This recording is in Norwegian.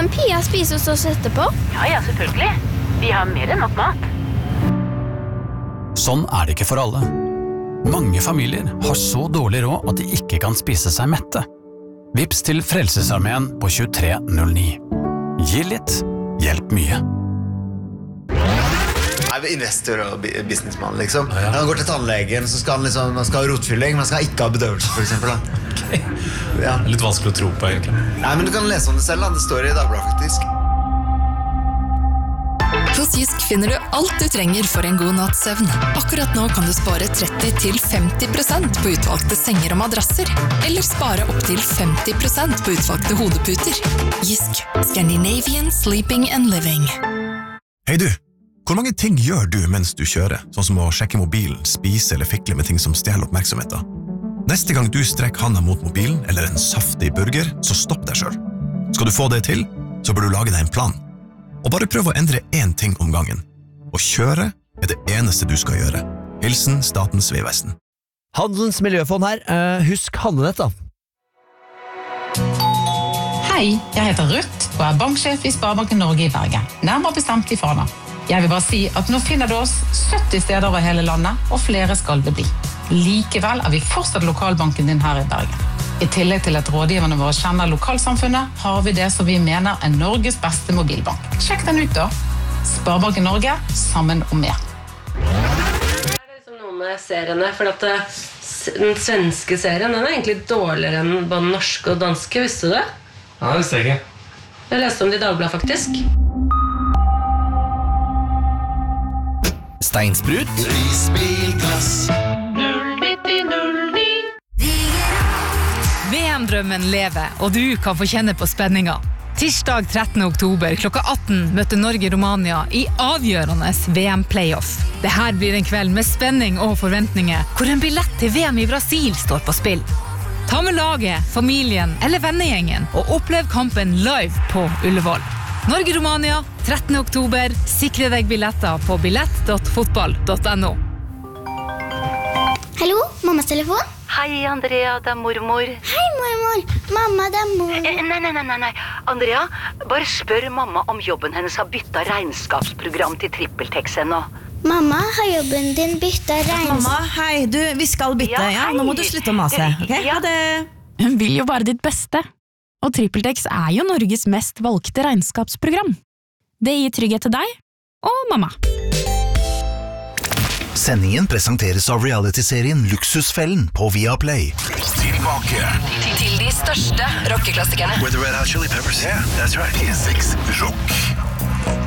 Kan Pia spise hos oss etterpå? Ja, selvfølgelig. Vi har mer enn nok mat. Sånn det ikke for alle. Mange familier har så dårlig råd at de ikke kan spise seg mette. Vips til Frelsesarmeen på 2309. Gi litt, hjelp mye. Investor og businessmann, liksom. Han går til tannlegen, så skal man skal ha rotfylling, men han skal ikke ha bedøvelse, for eksempel. Okay. Ja. Litt vanskelig å tro på, egentlig. Nei, men du kan lese om det selv, da. Det står i Dagbladet, faktisk. Hos Jysk finner du alt du trenger for en god natts søvn. Akkurat nå kan du spare 30-50% på utvalgte senger og madrasser, eller spare opp til 50% på utvalgte hodeputer. Jysk. Scandinavian Sleeping and Living. Hei du! Hvor mange ting gjør du mens du kjører, sånn som å sjekke mobilen, spise eller fikle med ting som stjeler oppmerksomheten? Neste gang du strekker handa mot mobilen eller en saftig burger, så stopp deg selv. Skal du få det til, så bør du lage deg en plan. Og bare prøv å endre én ting om gangen. Å kjøre det eneste du skal gjøre. Hilsen Statens vegvesen. Handelens miljøfond her. Husk handlenett da. Hei, jeg heter Ruth og banksjef i Sparebanken Norge i Bergen. Nærmere bestemt i Fana. Jeg vil bare si at nå finner du oss 70 steder over hele landet, og flere skal det bli. Likevel vi fortsatt lokalbanken din her i Bergen. I tillegg til at rådgiverne våre kjenner lokalsamfunnet, har vi det som vi mener Norges beste mobilbank. Sjekk den ut da. Sparebanken Norge, sammen om mer. Det liksom noe med seriene, for at den svenske serien, den egentlig dårligere enn både norske og danske, visste du det? Ja, det visste jeg ikke. Jeg leste om det i Dagbladet, faktisk. Steinsprut Risbilglass 09009 VM-drømmen lever, og du kan få kjenne på spenninga. Tirsdag 13. oktober klokka 18 møter Norge-Romania i avgjørende VM-playoff. Dette blir en kveld med spenning og forventninger, hvor en billett til VM i Brasil står på spill. Ta med laget, familien eller vennegjengen og opplev kampen live på Ullevål. Norge-Romania, 13. oktober. Sikre deg billetter på billett.fotball.no. Hallo, mammas telefon? Hei, Andrea, det mormor. Hei, mormor. Mamma, det mor. Nei. Andrea, bare spør mamma om jobben hennes har byttet regnskapsprogram til TrippelTex ennå. Mamma, har jobben din byttet Mamma, hei, vi skal bytte, ja, nå må du slutte å mase, ok? Ja. Ha det. Hun vil jo bare ditt beste. Og TrippelTex jo Norges mest valgte regnskapsprogram. Det gir trygghet til deg og mamma. Sendingen presenteres av reality-serien Luksusfellen på Viaplay. Tilbake Til de største rockeklassikerne. With the Red Hot Chili Peppers. Yeah, that's right. P6 Rock.